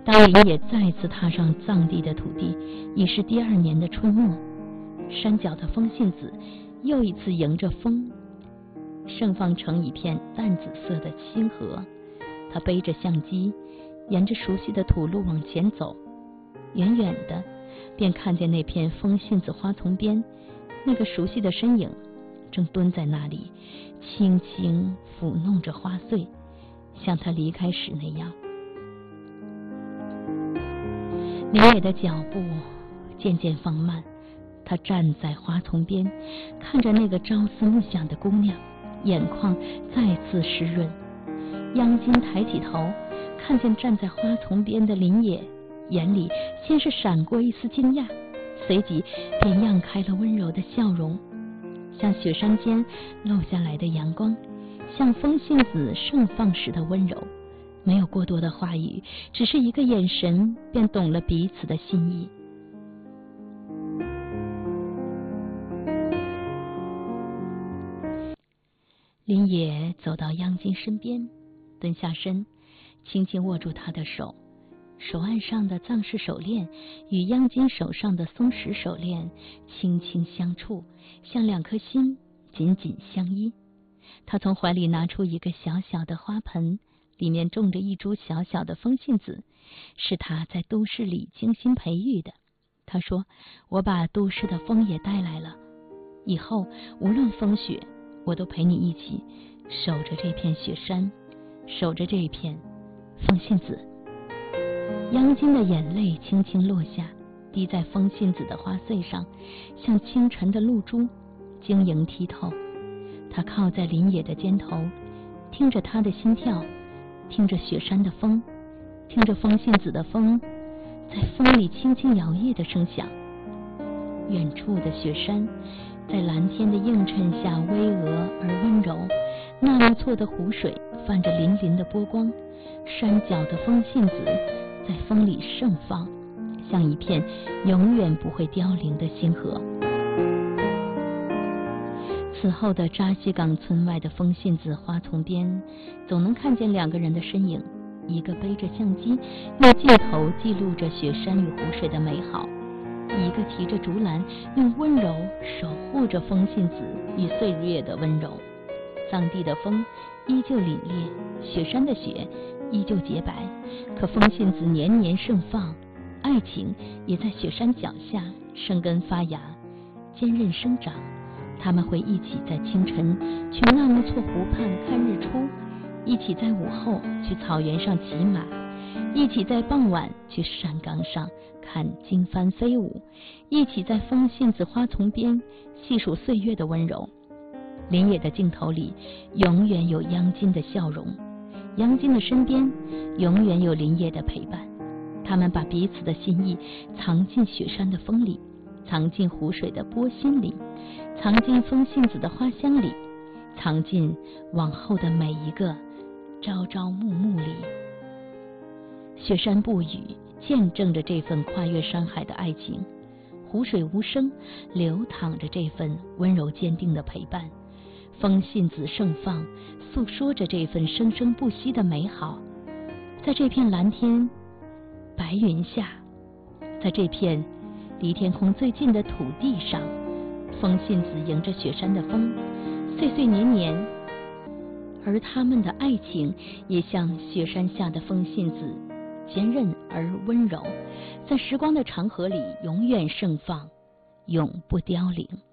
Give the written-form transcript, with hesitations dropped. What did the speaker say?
当林野再次踏上藏地的土地，已是第2年的春末。山脚的风信子又一次迎着风，盛放成一片淡紫色的清河。他背着相机，沿着熟悉的土路往前走，远远的便看见那片风信子花丛边，那个熟悉的身影正蹲在那里，轻轻抚弄着花穗，像他离开时那样。林野的脚步渐渐放慢，他站在花丛边，看着那个朝思暮想的姑娘，眼眶再次湿润。央金抬起头，看见站在花丛边的林野，眼里先是闪过一丝惊讶，随即便漾开了温柔的笑容，像雪山间漏下来的阳光，像风信子盛放时的温柔。没有过多的话语，只是一个眼神便懂了彼此的心意。林野走到央金身边，蹲下身，轻轻握住她的手，手腕上的藏式手链与央金手上的松石手链轻轻相触，像2颗心紧紧相依。他从怀里拿出一个小小的花盆，里面种着一株小小的风信子，是他在都市里精心培育的。他说，我把都市的风也带来了，以后无论风雪，我都陪你一起守着这片雪山，守着这一片风信子。央金的眼泪轻轻落下，滴在风信子的花穗上，像清晨的露珠，晶莹剔透。他靠在林野的肩头，听着他的心跳，听着雪山的风，听着风信子的风在风里轻轻摇曳的声响。远处的雪山在蓝天的映衬下巍峨而温柔，纳木错的湖水泛着粼粼的波光，山脚的风信子在风里盛放，像一片永远不会凋零的星河。此后的扎西岗村外的风信子花丛边，总能看见2个人的身影，一个背着相机，用镜头记录着雪山与湖水的美好，一个提着竹篮，用温柔守护着风信子与岁月的温柔。藏地的风依旧凛冽，雪山的雪依旧洁白，可风信子年年盛放，爱情也在雪山脚下生根发芽，坚韧生长。他们会一起在清晨去纳木错湖畔看日出，一起在午后去草原上骑马，一起在傍晚去山岗上看经幡飞舞，一起在风信子花丛边细数岁月的温柔。林野的镜头里永远有央金的笑容，央金的身边永远有林野的陪伴。他们把彼此的心意藏进雪山的风里，藏进湖水的波心里，藏进风信子的花香里，藏进往后的每一个朝朝暮暮里。雪山不语，见证着这份跨越山海的爱情；湖水无声，流淌着这份温柔坚定的陪伴。风信子盛放，诉说着这份生生不息的美好。在这片蓝天白云下，在这片离天空最近的土地上，风信子迎着雪山的风，岁岁年年，而他们的爱情也像雪山下的风信子，坚韧而温柔，在时光的长河里永远盛放，永不凋零。